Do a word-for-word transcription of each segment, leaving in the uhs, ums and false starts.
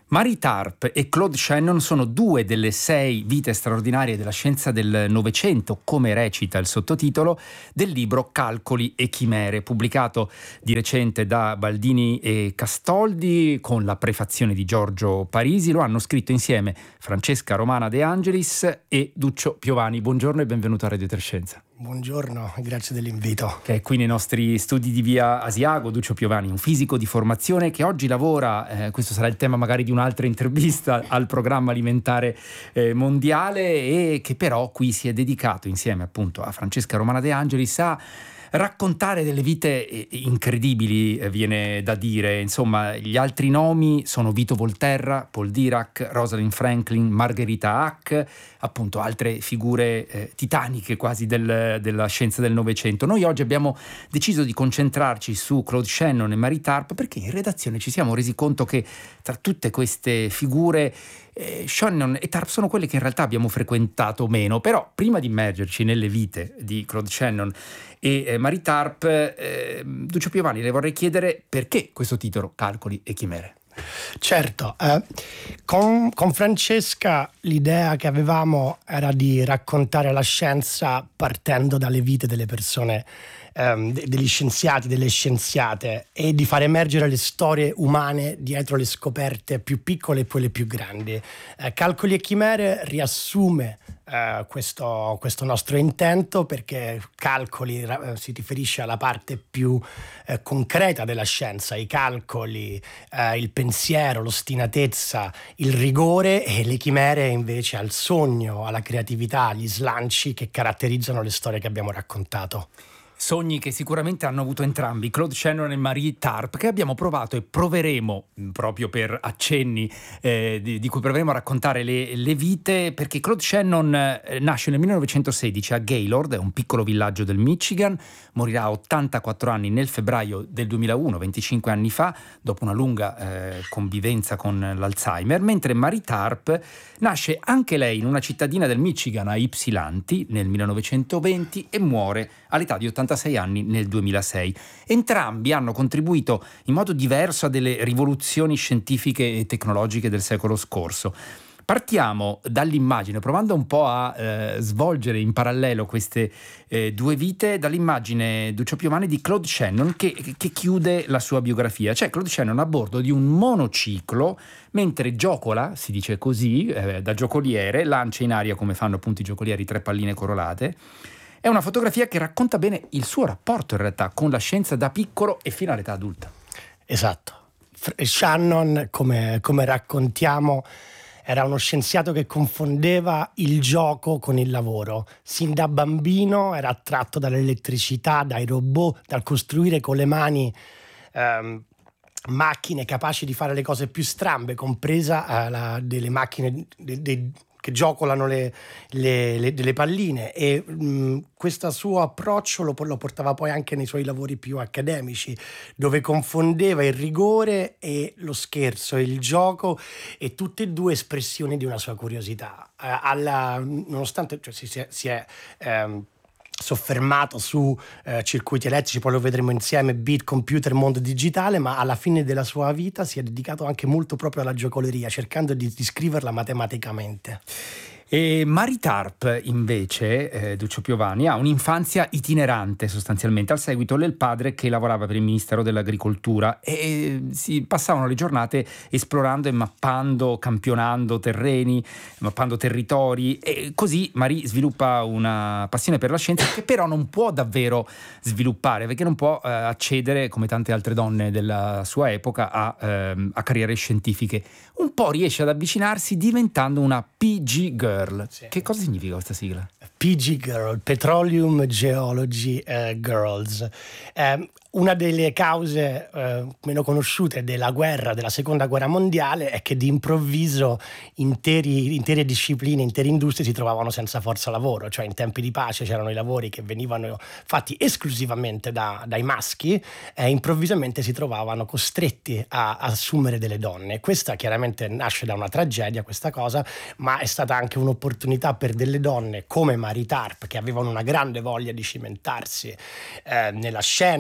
Marie Tarp e Claude Shannon sono due delle sei vite straordinarie della scienza del Novecento, come recita il sottotitolo del libro Calcoli e chimere, pubblicato di recente da Baldini e Castoldi con la prefazione di Giorgio Parisi. Lo hanno scritto insieme Francesca Romana De Angelis e Duccio Piovani. Buongiorno e benvenuto a Radio Trescenza. Buongiorno, grazie dell'invito. Che è qui nei nostri studi di via Asiago. Duccio Piovani, un fisico di formazione che oggi lavora, eh, questo sarà il tema magari di un'altra intervista, al programma alimentare eh, mondiale, e che però qui si è dedicato insieme appunto a Francesca Romana De Angelis a raccontare delle vite incredibili, viene da dire. Insomma, gli altri nomi sono Vito Volterra, Paul Dirac, Rosalind Franklin, Margherita Hack, appunto altre figure eh, titaniche quasi del, della scienza del Novecento. Noi oggi abbiamo deciso di concentrarci su Claude Shannon e Marie Tarp perché in redazione ci siamo resi conto che tra tutte queste figure eh, Shannon e Tarp sono quelle che in realtà abbiamo frequentato meno. Però prima di immergerci nelle vite di Claude Shannon e eh, Marie Tarp, eh, Duccio Piovani, le vorrei chiedere perché questo titolo, Calcoli e chimere. Certo, eh, con, con Francesca l'idea che avevamo era di raccontare la scienza partendo dalle vite delle persone, ehm, de- degli scienziati, delle scienziate, e di far emergere le storie umane dietro le scoperte più piccole e quelle più grandi. Eh, Calcoli e chimere riassume Uh, questo, questo nostro intento, perché calcoli uh, si riferisce alla parte più uh, concreta della scienza, i calcoli, uh, il pensiero, l'ostinatezza, il rigore, e le chimere invece al sogno, alla creatività, agli slanci che caratterizzano le storie che abbiamo raccontato. Sogni che sicuramente hanno avuto entrambi, Claude Shannon e Marie Tarp, che abbiamo provato e proveremo, proprio per accenni eh, di, di cui proveremo a raccontare le, le vite, perché Claude Shannon eh, nasce nel millenovecentosedici a Gaylord, è un piccolo villaggio del Michigan, morirà a ottantaquattro anni nel febbraio del duemilauno, venticinque anni fa, dopo una lunga eh, convivenza con l'Alzheimer, mentre Marie Tarp nasce anche lei in una cittadina del Michigan a Ypsilanti nel millenovecentoventi e muore all'età di ottantasei anni nel duemilasei. Entrambi hanno contribuito in modo diverso a delle rivoluzioni scientifiche e tecnologiche del secolo scorso. Partiamo dall'immagine, provando un po' a eh, svolgere in parallelo queste eh, due vite, dall'immagine, Duccio Piovani, di Claude Shannon che, che chiude la sua biografia. C'è Claude Shannon a bordo di un monociclo mentre giocola, si dice così, eh, da giocoliere, lancia in aria, come fanno appunto i giocolieri, tre palline corolate. È una fotografia che racconta bene il suo rapporto in realtà con la scienza da piccolo e fino all'età adulta. Esatto. Shannon, come, come raccontiamo, era uno scienziato che confondeva il gioco con il lavoro. Sin da bambino era attratto dall'elettricità, dai robot, dal costruire con le mani ehm, macchine capaci di fare le cose più strambe, compresa eh, la, delle macchine de, de, che giocolano le, le, le, delle palline, e mh, questo suo approccio lo, lo portava poi anche nei suoi lavori più accademici, dove confondeva il rigore e lo scherzo, il gioco, e tutte e due espressioni di una sua curiosità. Eh, alla, nonostante cioè, si, si è, si è ehm, soffermato su eh, circuiti elettrici, poi lo vedremo insieme, bit, computer, mondo digitale, ma alla fine della sua vita si è dedicato anche molto proprio alla giocoleria, cercando di descriverla matematicamente. E Marie Tarp invece, eh, Duccio Piovani, ha un'infanzia itinerante sostanzialmente, al seguito del padre che lavorava per il Ministero dell'Agricoltura, e si passavano le giornate esplorando e mappando, campionando terreni, mappando territori, e così Marie sviluppa una passione per la scienza che però non può davvero sviluppare, perché non può eh, accedere, come tante altre donne della sua epoca, a, ehm, a carriere scientifiche. Un po' riesce ad avvicinarsi diventando una P G Girl. Sì. Che cosa significa questa sigla? P G Girl, Petroleum Geology eh, Girls. Eh, una delle cause eh, meno conosciute della guerra, della seconda guerra mondiale, è che di improvviso interi, intere discipline, intere industrie si trovavano senza forza lavoro. Cioè in tempi di pace c'erano i lavori che venivano fatti esclusivamente da, dai maschi, e improvvisamente si trovavano costretti a, a assumere delle donne. Questa chiaramente nasce da una tragedia, questa cosa, ma è stata anche un'opportunità per delle donne come Marie Tarp, che avevano una grande voglia di cimentarsi eh, nella scienza,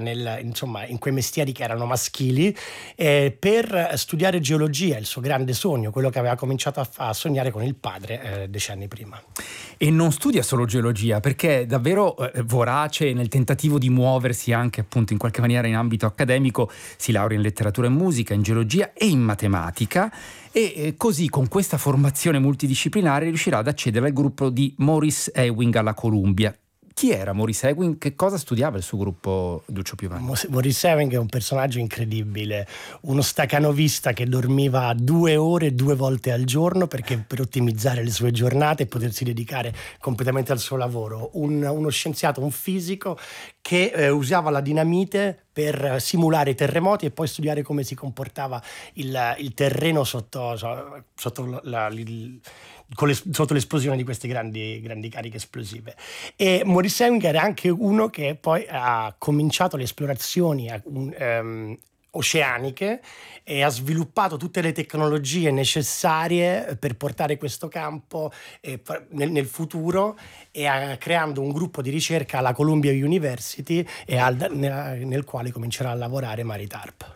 nel, insomma, in quei mestieri che erano maschili, eh, per studiare geologia, il suo grande sogno, quello che aveva cominciato a, a sognare con il padre eh, decenni prima. E non studia solo geologia, perché è davvero eh, vorace nel tentativo di muoversi anche appunto in qualche maniera in ambito accademico. Si laurea in letteratura e musica, in geologia e in matematica, e eh, così con questa formazione multidisciplinare riuscirà ad accedere al gruppo di Maurice Ewing alla Columbia. Chi era Maurice Ewing? Che cosa studiava il suo gruppo, Duccio Piovani? Maurice Ewing è un personaggio incredibile, uno stacanovista che dormiva due ore due volte al giorno perché per ottimizzare le sue giornate e potersi dedicare completamente al suo lavoro. Un, uno scienziato, un fisico che eh, usava la dinamite per simulare i terremoti e poi studiare come si comportava il, il terreno sotto, sotto, la, il, con le, sotto l'esplosione di queste grandi, grandi cariche esplosive. E Maurice Ewing era anche uno che poi ha cominciato le esplorazioni um, oceaniche e ha sviluppato tutte le tecnologie necessarie per portare questo campo eh, nel, nel futuro, e ha, creando un gruppo di ricerca alla Columbia University e al, nel, nel quale comincerà a lavorare Mary Tarp.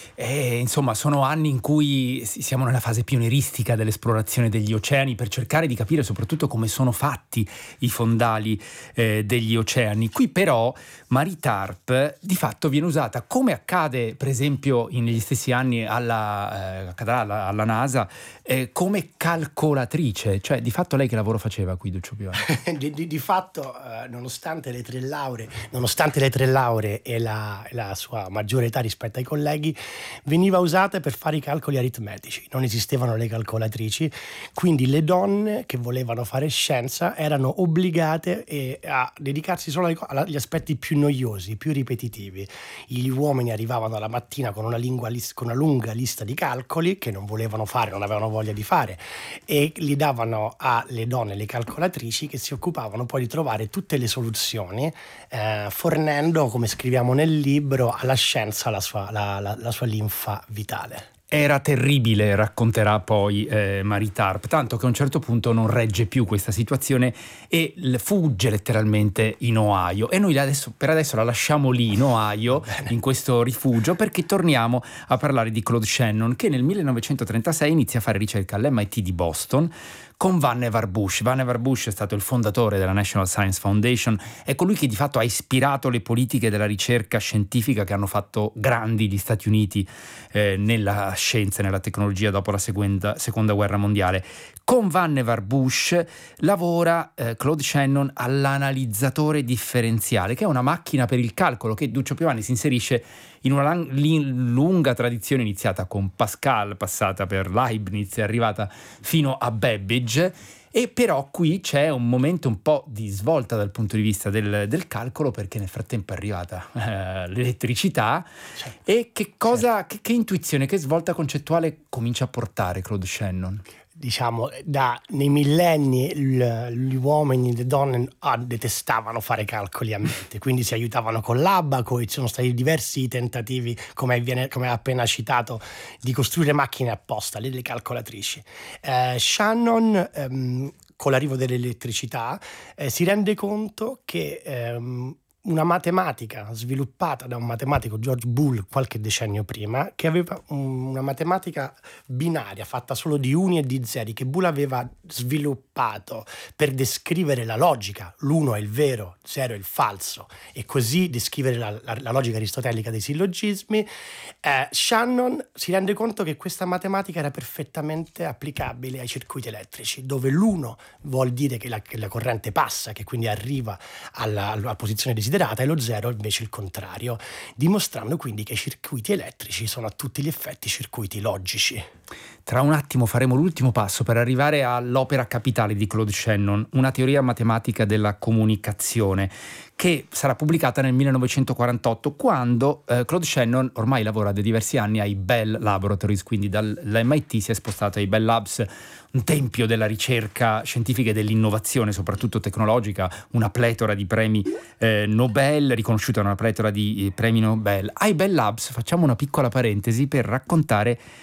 E, insomma, sono anni in cui siamo nella fase pionieristica dell'esplorazione degli oceani per cercare di capire soprattutto come sono fatti i fondali eh, degli oceani. Qui però Mary Tarp di fatto viene usata, come accade per esempio negli stessi anni alla, eh, alla, alla NASA, eh, come calcolatrice. Cioè di fatto lei che lavoro faceva qui, Duccio Piovani? di, di, di fatto eh, nonostante le tre lauree nonostante le tre lauree e la, e la sua maggiore età rispetto ai colleghi, veniva usata per fare i calcoli aritmetici. Non esistevano le calcolatrici, quindi le donne che volevano fare scienza erano obbligate eh, a dedicarsi solo agli aspetti più noiosi, più ripetitivi. Gli uomini arrivavano alla mattina con una, lingua, con una lunga lista di calcoli che non volevano fare, non avevano voglia di fare, e li davano alle donne, le calcolatrici, che si occupavano poi di trovare tutte le soluzioni, eh, fornendo, come scriviamo nel libro, alla scienza la sua, la, la, la sua linfa vitale. Era terribile, racconterà poi eh, Mary Tarp, tanto che a un certo punto non regge più questa situazione e fugge letteralmente in Ohio, e noi adesso, per adesso la lasciamo lì in Ohio, in questo rifugio, perché torniamo a parlare di Claude Shannon, che nel millenovecentotrentasei inizia a fare ricerca all'M I T di Boston con Vannevar Bush. Vannevar Bush è stato il fondatore della National Science Foundation, è colui che di fatto ha ispirato le politiche della ricerca scientifica che hanno fatto grandi gli Stati Uniti eh, nella scienza e nella tecnologia dopo la seconda, seconda guerra mondiale. Con Vannevar Bush lavora eh, Claude Shannon all'analizzatore differenziale, che è una macchina per il calcolo che, Duccio Piovani, si inserisce in una lang- lunga tradizione iniziata con Pascal, passata per Leibniz e arrivata fino a Babbage. E però qui c'è un momento un po' di svolta dal punto di vista del, del calcolo, perché nel frattempo è arrivata eh, l'elettricità. Certo. E che cosa, certo. che, che intuizione, che svolta concettuale comincia a portare Claude Shannon? Diciamo, da, nei millenni gli uomini, le donne ah, detestavano fare calcoli a mente, quindi si aiutavano con l'abaco, e ci sono stati diversi tentativi, come viene, come ha appena citato, di costruire macchine apposta, le, le calcolatrici. Eh, Shannon, ehm, con l'arrivo dell'elettricità, eh, si rende conto che ehm, una matematica sviluppata da un matematico, George Boole, qualche decennio prima, che aveva una matematica binaria fatta solo di uni e di zeri, che Boole aveva sviluppato per descrivere la logica, l'uno è il vero, zero è il falso, e così descrivere la, la, la logica aristotelica dei sillogismi. eh, Shannon si rende conto che questa matematica era perfettamente applicabile ai circuiti elettrici, dove l'uno vuol dire che la, che la corrente passa, che quindi arriva alla, alla posizione desiderata, e lo zero invece il contrario, dimostrando quindi che i circuiti elettrici sono a tutti gli effetti circuiti logici. Tra un attimo faremo l'ultimo passo per arrivare all'opera capitale di Claude Shannon, una teoria matematica della comunicazione, che sarà pubblicata nel millenovecentoquarantotto, quando eh, Claude Shannon ormai lavora da diversi anni ai Bell Laboratories, quindi dall'M I T si è spostato ai Bell Labs, un tempio della ricerca scientifica e dell'innovazione, soprattutto tecnologica, una pletora di premi eh, Nobel, riconosciuta una pletora di eh, premi Nobel. Ai Bell Labs facciamo una piccola parentesi per raccontare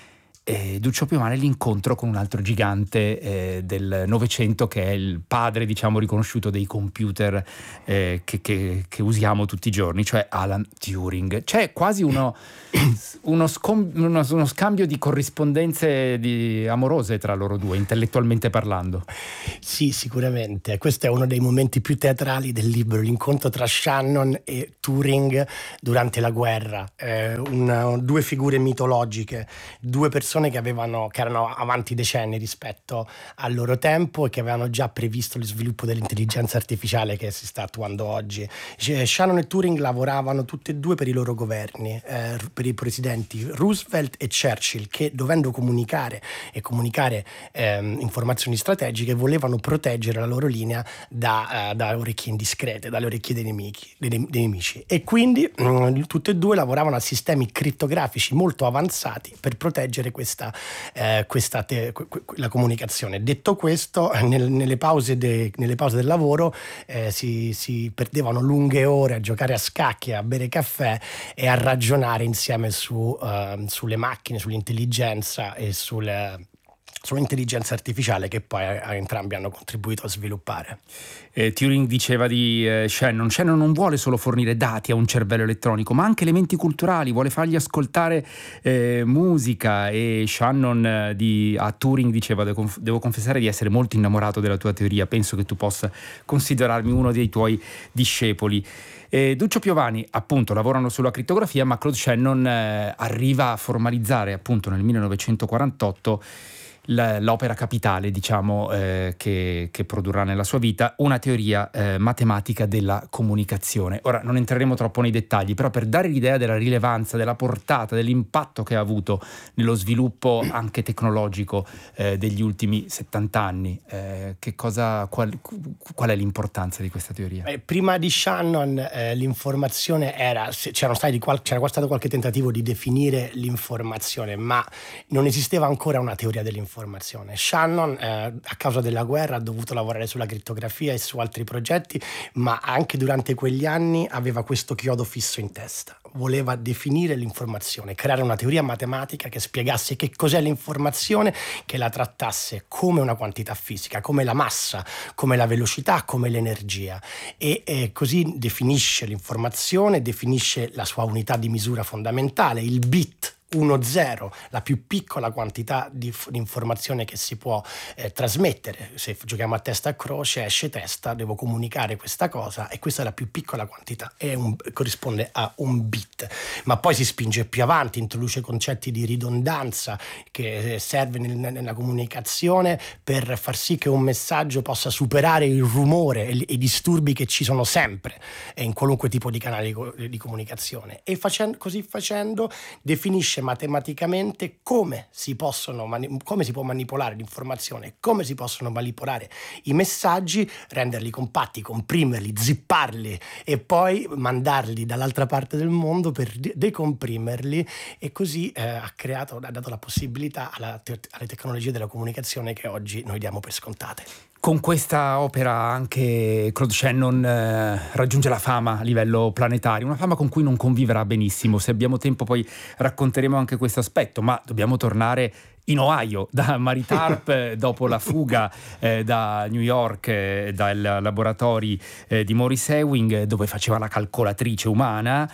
eh, Duccio Piovani l'incontro con un altro gigante eh, del Novecento, che è il padre, diciamo, riconosciuto dei computer eh, che, che, che usiamo tutti i giorni, cioè Alan Turing. C'è quasi uno, uno, scom- uno, uno scambio di corrispondenze di, amorose tra loro due, intellettualmente parlando. Sì, sicuramente. Questo è uno dei momenti più teatrali del libro, l'incontro tra Shannon e Turing durante la guerra. Eh, una, due figure mitologiche, due persone che avevano che erano avanti decenni rispetto al loro tempo e che avevano già previsto lo sviluppo dell'intelligenza artificiale che si sta attuando oggi. Shannon e Turing lavoravano tutti e due per i loro governi, eh, per i presidenti Roosevelt e Churchill, che dovendo comunicare e comunicare eh, informazioni strategiche volevano proteggere la loro linea da, uh, da orecchie indiscrete, dalle orecchie dei nemici, dei, dei nemici. E quindi mh, tutte e due lavoravano a sistemi crittografici molto avanzati per proteggere questa, eh, questa te, que, que, la comunicazione. Detto questo, nel, nelle, pause de, nelle pause del lavoro eh, si, si perdevano lunghe ore a giocare a scacchi, a bere caffè e a ragionare insieme su, uh, sulle macchine, sull'intelligenza e sulle sull'intelligenza artificiale che poi a, entrambi hanno contribuito a sviluppare. Eh, Turing diceva di eh, Shannon, Shannon non vuole solo fornire dati a un cervello elettronico, ma anche elementi culturali, vuole fargli ascoltare eh, musica. E Shannon eh, di, a Turing diceva: devo, conf- devo confessare di essere molto innamorato della tua teoria, penso che tu possa considerarmi uno dei tuoi discepoli. Eh, Duccio Piovani appunto lavorano sulla crittografia, ma Claude Shannon eh, arriva a formalizzare appunto nel millenovecentoquarantotto l'opera capitale, diciamo, eh, che, che produrrà nella sua vita, una teoria eh, matematica della comunicazione. Ora non entreremo troppo nei dettagli, però per dare l'idea della rilevanza, della portata, dell'impatto che ha avuto nello sviluppo anche tecnologico eh, degli ultimi settanta anni, eh, che cosa, qual, qual è l'importanza di questa teoria? Eh, prima di Shannon eh, l'informazione era, c'era stato, c'era stato qualche tentativo di definire l'informazione, ma non esisteva ancora una teoria dell'informazione. Shannon eh, a causa della guerra ha dovuto lavorare sulla crittografia e su altri progetti, ma anche durante quegli anni aveva questo chiodo fisso in testa. Voleva definire l'informazione, creare una teoria matematica che spiegasse che cos'è l'informazione, che la trattasse come una quantità fisica, come la massa, come la velocità, come l'energia, e, e così definisce l'informazione, definisce la sua unità di misura fondamentale, il bit uno zero, la più piccola quantità di, di informazione che si può eh, trasmettere. Se giochiamo a testa a croce esce testa, devo comunicare questa cosa e questa è la più piccola quantità, è un, corrisponde a un bit. Ma poi si spinge più avanti, introduce concetti di ridondanza che serve nel, nella comunicazione per far sì che un messaggio possa superare il rumore e i disturbi che ci sono sempre in qualunque tipo di canale di, di comunicazione, e facendo, così facendo definisce matematicamente come si possono come si può manipolare l'informazione, come si possono manipolare i messaggi, renderli compatti, comprimerli, zipparli e poi mandarli dall'altra parte del mondo per decomprimerli, e così eh, ha creato, ha dato la possibilità alla te- alle tecnologie della comunicazione che oggi noi diamo per scontate. Con questa opera anche Claude Shannon eh, raggiunge la fama a livello planetario, una fama con cui non conviverà benissimo. Se abbiamo tempo poi racconteremo anche questo aspetto, ma dobbiamo tornare in Ohio da Mary Tarp dopo la fuga eh, da New York, eh, dai laboratori eh, di Maurice Ewing, dove faceva la calcolatrice umana,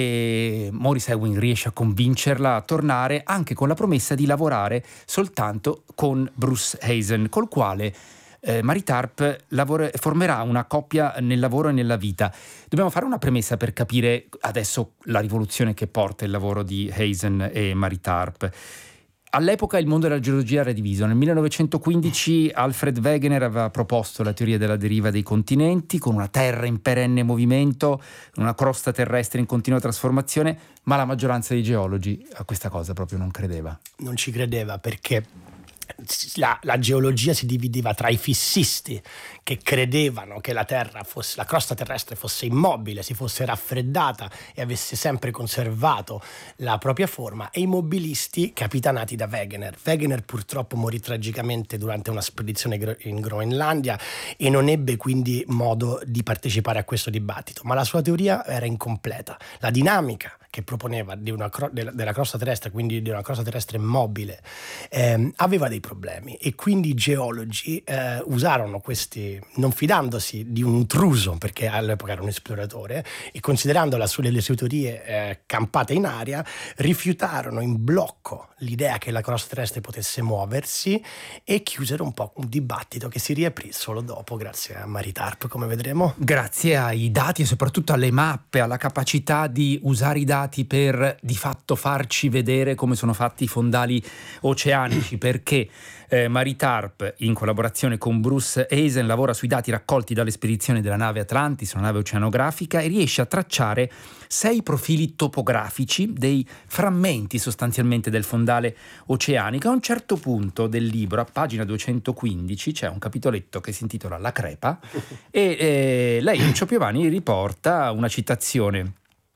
e Maurice Ewing riesce a convincerla a tornare, anche con la promessa di lavorare soltanto con Bruce Hazen, col quale Eh, Mary Tarp lavora, formerà una coppia nel lavoro e nella vita. Dobbiamo fare una premessa per capire adesso la rivoluzione che porta il lavoro di Hazen e Mary Tarp. All'epoca il mondo della geologia era diviso. Nel millenovecentoquindici Alfred Wegener aveva proposto la teoria della deriva dei continenti, con una terra in perenne movimento, una crosta terrestre in continua trasformazione, ma la maggioranza dei geologi a questa cosa proprio non credeva. Non ci credeva perché La, la geologia si divideva tra i fissisti, che credevano che la terra fosse, la crosta terrestre fosse immobile, si fosse raffreddata e avesse sempre conservato la propria forma, e i mobilisti capitanati da Wegener. Wegener purtroppo morì tragicamente durante una spedizione in Groenlandia e non ebbe quindi modo di partecipare a questo dibattito, ma la sua teoria era incompleta. La dinamica che proponeva di una cro- della, della crosta terrestre, quindi di una crosta terrestre mobile, ehm, aveva dei problemi, e quindi i geologi eh, usarono questi, non fidandosi di un intruso, perché all'epoca era un esploratore, e considerandola sulle le sue teorie eh, campate in aria, rifiutarono in blocco l'idea che la crosta terrestre potesse muoversi e chiusero un po' un dibattito che si riaprì solo dopo, grazie a Marie Tarp, come vedremo. Grazie ai dati e soprattutto alle mappe, alla capacità di usare i dati per di fatto farci vedere come sono fatti i fondali oceanici, perché eh, Marie Tarp, in collaborazione con Bruce Eisen, lavora sui dati raccolti dalle spedizioni della nave Atlantis, una nave oceanografica, e riesce a tracciare sei profili topografici dei frammenti sostanzialmente del fondale oceanico. A un certo punto del libro, a pagina duecentoquindici, c'è un capitoletto che si intitola La crepa e eh, lei, Lucio Piovani, riporta una citazione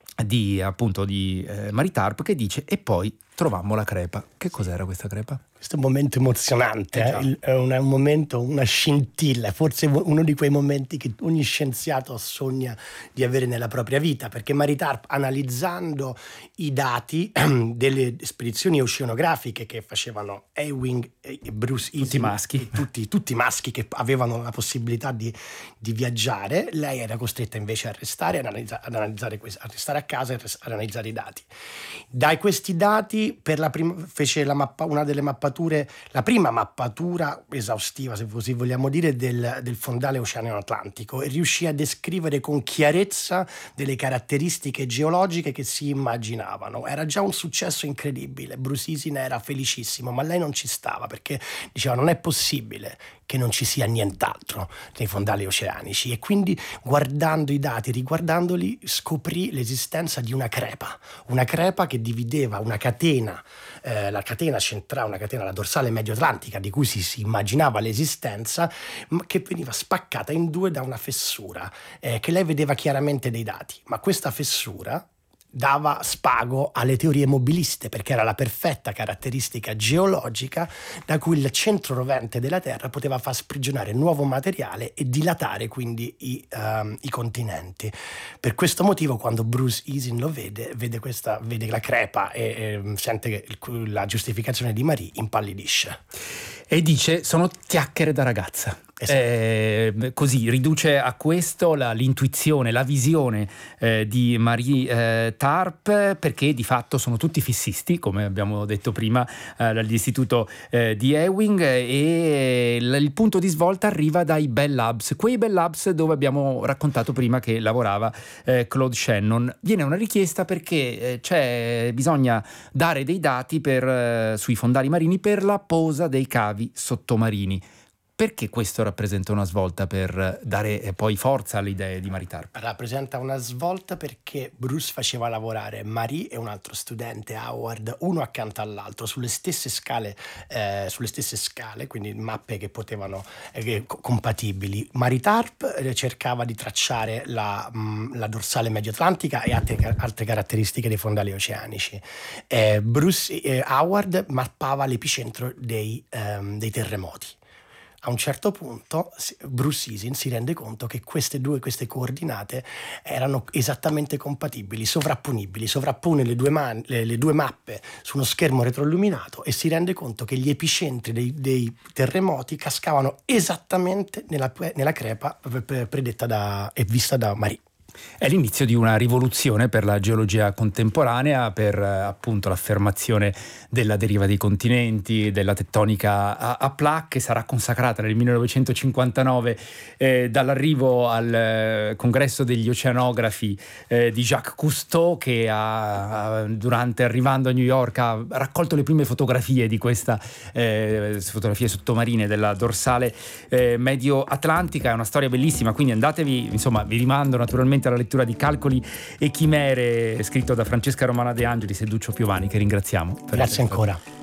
di appunto di eh, Marie Tarp, che dice: e poi trovammo la crepa. Che cos'era questa crepa? Questo è un momento emozionante, Eh eh? già. Il- è un, è un momento, una scintilla, forse uno di quei momenti che ogni scienziato sogna di avere nella propria vita, perché Marie Tarp, analizzando i dati delle spedizioni oceanografiche che facevano Ewing e Bruce Eisen, Tutti maschi. e tutti, tutti maschi che avevano la possibilità di, di viaggiare, lei era costretta invece a restare, ad analizza- ad analizzare questi- a restare a casa e res- ad analizzare i dati. Dai questi dati per la prima, fece la mappa, una delle mappature, la prima mappatura esaustiva, se così vogliamo dire, del, del fondale oceano Atlantico, e riuscì a descrivere con chiarezza delle caratteristiche geologiche che si immaginavano. Era già un successo incredibile. Bruce Eisen era felicissimo, ma lei non ci stava, perché diceva: non è possibile che non ci sia nient'altro nei fondali oceanici, e quindi, guardando i dati, riguardandoli, scoprì l'esistenza di una crepa, una crepa che divideva una catena, eh, la catena centrale, una catena, la dorsale medio-atlantica, di cui si, si immaginava l'esistenza, ma che veniva spaccata in due da una fessura, eh, che lei vedeva chiaramente dei dati, ma questa fessura dava spago alle teorie mobiliste, perché era la perfetta caratteristica geologica da cui il centro rovente della Terra poteva far sprigionare nuovo materiale e dilatare quindi i, um, i continenti. Per questo motivo, quando Bruce Eisen lo vede, vede, questa, vede la crepa e, e sente che il, la giustificazione di Marie, impallidisce. E dice: sono chiacchiere da ragazza. Esatto. Eh, così riduce a questo la, l'intuizione, la visione eh, di Marie eh, Tarp, perché di fatto sono tutti fissisti, come abbiamo detto prima, eh, dall'istituto eh, di Ewing, e l- il punto di svolta arriva dai Bell Labs, quei Bell Labs dove abbiamo raccontato prima che lavorava eh, Claude Shannon. Viene una richiesta perché eh, c'è bisogna dare dei dati per, eh, sui fondali marini per la posa dei cavi sottomarini. Perché questo rappresenta una svolta per dare poi forza alle idee di Marie Tarp? Rappresenta una svolta perché Bruce faceva lavorare Marie e un altro studente, Howard, uno accanto all'altro, sulle stesse scale, eh, sulle stesse scale, quindi mappe che potevano eh, compatibili. Marie Tarp eh, cercava di tracciare la, mh, la dorsale medio-atlantica e altre, altre caratteristiche dei fondali oceanici. Eh, Bruce eh, Howard mappava l'epicentro dei, ehm, dei terremoti. A un certo punto Bruce Eisen si rende conto che queste due queste coordinate erano esattamente compatibili, sovrapponibili, sovrappone le due, man- le, le due mappe su uno schermo retroilluminato e si rende conto che gli epicentri dei, dei terremoti cascavano esattamente nella, nella crepa predetta da, e vista da Marie. È l'inizio di una rivoluzione per la geologia contemporanea, per eh, appunto l'affermazione della deriva dei continenti, della tettonica a, a plaque, che sarà consacrata nel millenovecentocinquantanove eh, dall'arrivo al eh, congresso degli oceanografi eh, di Jacques Cousteau, che ha, ha, durante arrivando a New York ha raccolto le prime fotografie di questa eh, fotografie sottomarine della dorsale eh, medio atlantica. È una storia bellissima, quindi andatevi, insomma vi rimando naturalmente alla lettura di Calcoli e Chimere, scritto da Francesca Romana De Angelis e Duccio Piovani, che ringraziamo. Grazie ancora.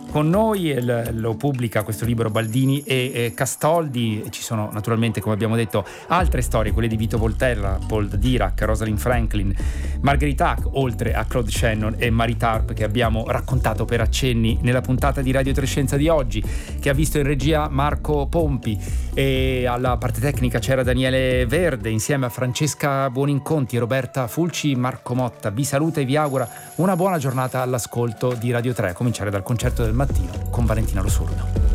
con noi, e lo pubblica questo libro Baldini e, e Castoldi. Ci sono naturalmente, come abbiamo detto, altre storie, quelle di Vito Volterra, Paul Dirac, Rosalind Franklin, Marguerite Hack, oltre a Claude Shannon e Marie Tarp, che abbiamo raccontato per accenni nella puntata di Radio Trescenza di oggi, che ha visto in regia Marco Pompi, e alla parte tecnica c'era Daniele Verde insieme a Francesca Buoninconti, Roberta Fulci, Marco Motta. Vi saluta e vi augura una buona giornata all'ascolto di Radio tre, a cominciare dal concerto del mattino con Valentina Lo Sordo.